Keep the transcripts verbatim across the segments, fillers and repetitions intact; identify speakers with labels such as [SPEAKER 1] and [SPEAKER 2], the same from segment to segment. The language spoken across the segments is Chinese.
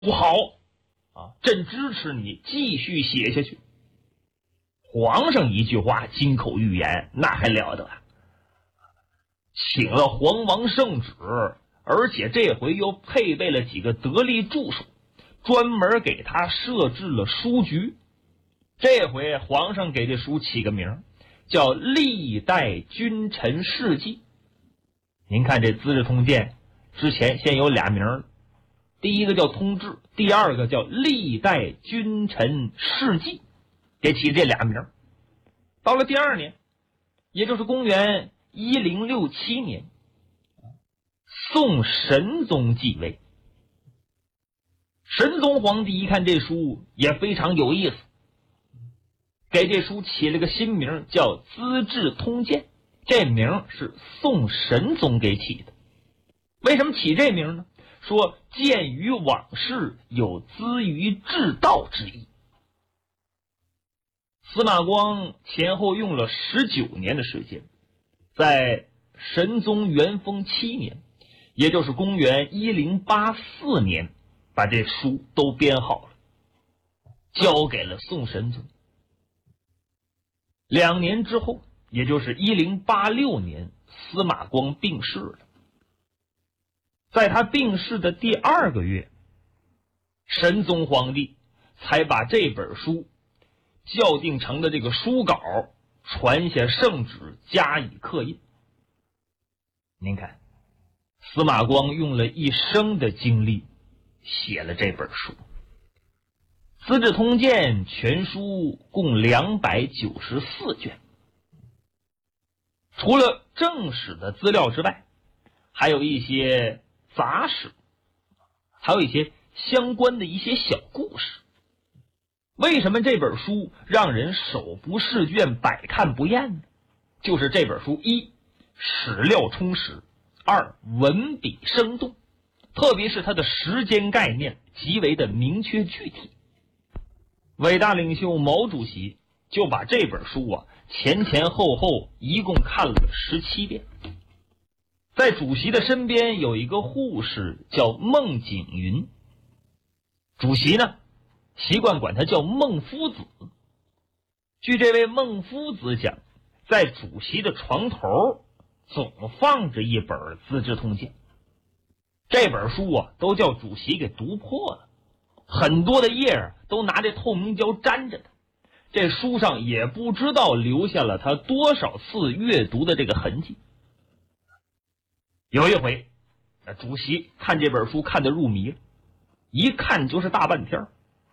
[SPEAKER 1] 不好啊，朕支持你继续写下去。皇上一句话金口玉言，那还了得啊！请了皇王圣旨，而且这回又配备了几个得力助手，专门给他设置了书局。这回皇上给这书起个名叫《历代君臣事迹》。您看这《资治通鉴》之前先有俩名，第一个叫通志，第二个叫历代君臣事迹，给起这俩名。到了第二年，也就是公元一零六七年，宋神宗继位。神宗皇帝一看这书也非常有意思，给这书起了个新名叫《资治通鉴》，这名是宋神宗给起的。为什么起这名呢？说鉴于往事，有资于治道之意。司马光前后用了十九年的时间，在神宗元丰七年，也就是公元一零八四年，把这书都编好了，交给了宋神宗。两年之后，也就是一零八六年，司马光病逝了。在他病逝的第二个月，神宗皇帝才把这本书校订成的这个书稿传下圣旨，加以刻印。您看，司马光用了一生的精力写了这本书。《资治通鉴》全书共两百九十四卷，除了正史的资料之外，还有一些杂史，还有一些相关的一些小故事。为什么这本书让人手不释卷，百看不厌呢？就是这本书一史料充实，二文笔生动，特别是它的时间概念极为的明确具体。伟大领袖毛主席就把这本书啊前前后后一共看了十七遍。在主席的身边有一个护士叫孟景云，主席呢习惯管他叫孟夫子。据这位孟夫子讲，在主席的床头总放着一本《资治通鉴》，这本书啊都叫主席给读破了，很多的页都拿这透明胶粘着的，这书上也不知道留下了他多少次阅读的这个痕迹。有一回主席看这本书看得入迷了，一看就是大半天。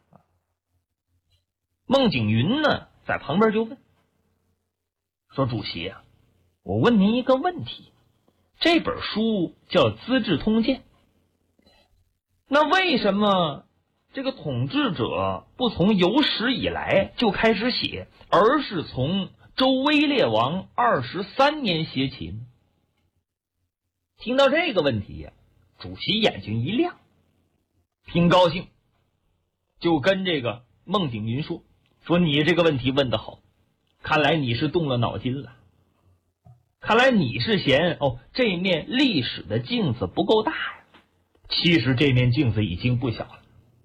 [SPEAKER 1] 孟景云呢在旁边就问说，主席啊，我问您一个问题，这本书叫《资治通鉴》，那为什么这个统治者不从有史以来就开始写，而是从周威烈王二十三年写起呢？听到这个问题呀、啊，主席眼睛一亮，挺高兴，就跟这个孟景云说说你这个问题问得好，看来你是动了脑筋了，看来你是嫌哦这面历史的镜子不够大呀。其实这面镜子已经不小了。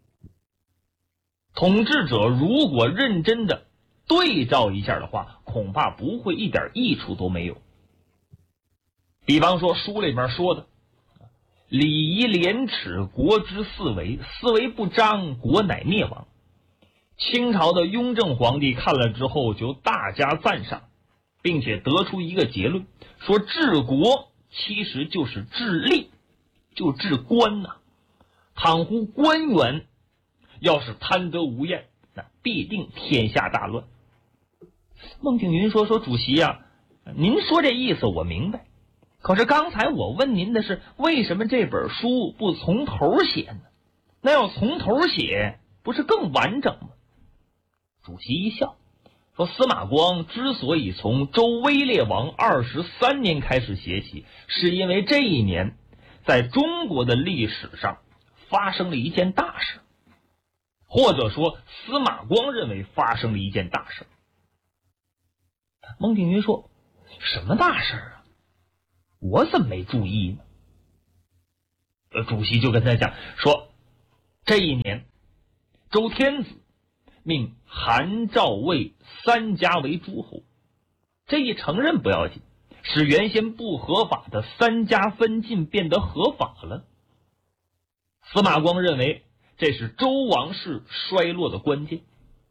[SPEAKER 1] 统治者如果认真的对照一下的话，恐怕不会一点益处都没有。比方说书里面说的礼仪廉耻，国之四维，四维不张，国乃灭亡。清朝的雍正皇帝看了之后就大加赞赏，并且得出一个结论，说治国其实就是治吏，就治官呐、啊。倘乎官员要是贪得无厌，那必定天下大乱。孟景云说说主席呀、啊，您说这意思我明白，可是刚才我问您的是为什么这本书不从头写呢？那要从头写不是更完整吗？主席一笑说，司马光之所以从周威烈王二十三年开始写起，是因为这一年在中国的历史上发生了一件大事，或者说司马光认为发生了一件大事。孟景云说，什么大事啊？我怎么没注意呢？呃，主席就跟他讲说， 这一年，周天子命韩、赵、魏三家为诸侯，这一承认不要紧，使原先不合法的三家分晋变得合法了。司马光认为这是周王室衰落的关键，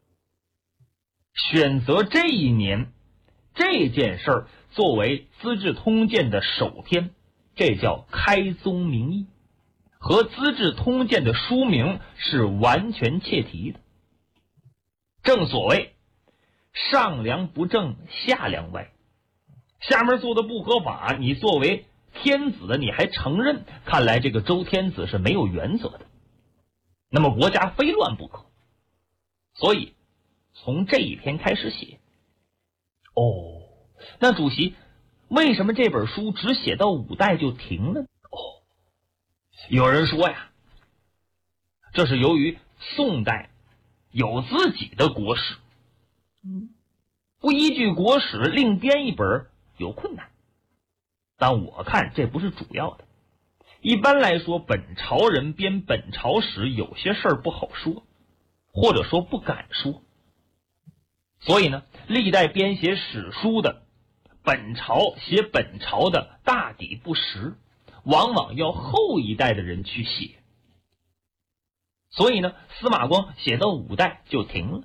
[SPEAKER 1] 选择这一年这件事儿作为《资治通鉴》的首篇，这叫开宗明义，和《资治通鉴》的书名是完全切题的。正所谓上梁不正下梁歪，下面做的不合法，你作为天子的你还承认，看来这个周天子是没有原则的，那么国家非乱不可。所以从这一篇开始写。哦，那主席，为什么这本书只写到五代就停了？哦，有人说呀，这是由于宋代有自己的国史，嗯，不依据国史另编一本有困难。但我看这不是主要的。一般来说，本朝人编本朝史有些事儿不好说，或者说不敢说。所以呢，历代编写史书的，本朝写本朝的大抵不实，往往要后一代的人去写。所以呢，司马光写到五代就停了。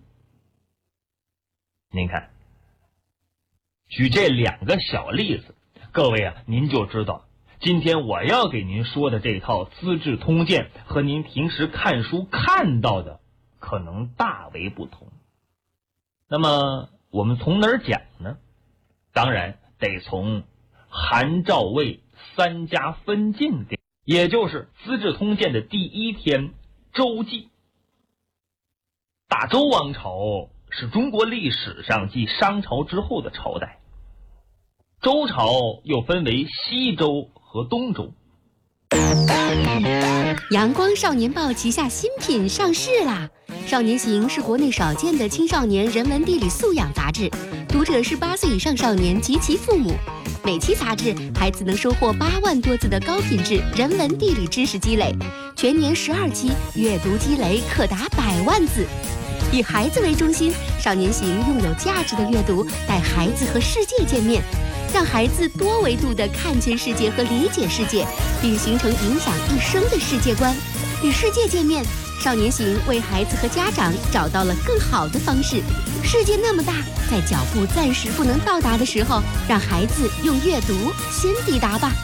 [SPEAKER 1] 您看，举这两个小例子，各位啊，您就知道今天我要给您说的这套《资治通鉴》和您平时看书看到的可能大为不同。那么我们从哪儿讲呢？当然得从韩、赵、魏三家分晋点，也就是《资治通鉴》的第一篇周记。大周王朝是中国历史上继商朝之后的朝代。周朝又分为西周和东周。
[SPEAKER 2] 阳光少年报旗下新品上市啦！少年行是国内少见的青少年人文地理素养杂志，读者是八岁以上少年及其父母。每期杂志，孩子能收获八万多字的高品质人文地理知识积累，全年十二期，阅读积累可达百万字。以孩子为中心，少年行用有价值的阅读带孩子和世界见面，让孩子多维度地看见世界和理解世界，并形成影响一生的世界观。与世界见面，少年行为孩子和家长找到了更好的方式。世界那么大，在脚步暂时不能到达的时候，让孩子用阅读先抵达吧。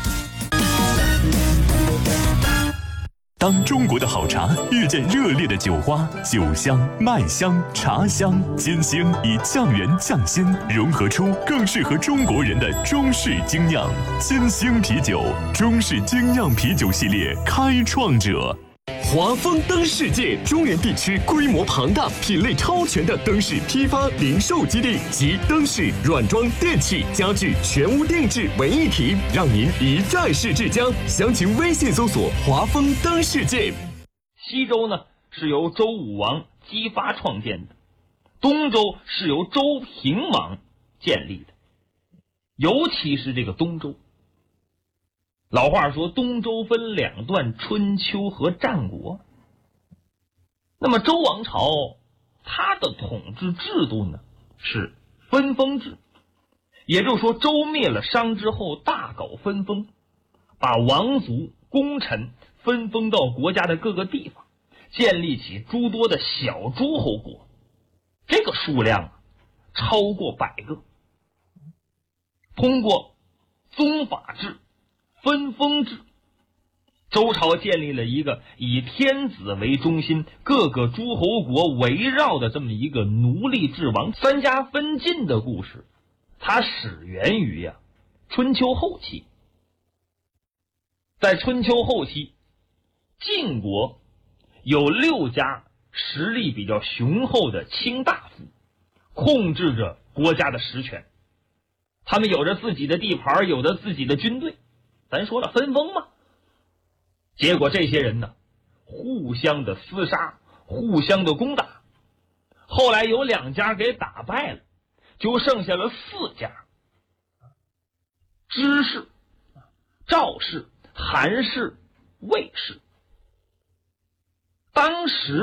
[SPEAKER 3] 当中国的好茶遇见热烈的酒花，酒香、麦香、茶香、煎香以酱园匠心融合出更适合中国人的中式精酿。煎香啤酒，中式精酿啤酒系列开创者。华丰灯世界中原地区规模庞大、品类超全的灯饰批发零售基地，集灯饰、软装、电器、家具全屋定制为一体，让您一站式至江。详情微信搜索华丰灯世界。
[SPEAKER 1] 西周呢是由周武王姬发创建的，东周是由周平王建立的，尤其是这个东周。老话说东周分两段，春秋和战国。那么周王朝它的统治制度呢是分封制，也就是说周灭了商之后大搞分封，把王族功臣分封到国家的各个地方，建立起诸多的小诸侯国，这个数量啊超过百个。通过宗法制、分封制，周朝建立了一个以天子为中心，各个诸侯国围绕的这么一个奴隶制王三家分晋的故事。它始源于呀、啊、春秋后期。在春秋后期，晋国有六家实力比较雄厚的卿大夫，控制着国家的实权。他们有着自己的地盘，有着自己的军队。咱说了分封嘛，结果这些人呢互相的厮杀，互相的攻打，后来有两家给打败了，就剩下了四家：支氏、赵氏、韩氏、魏氏。 当时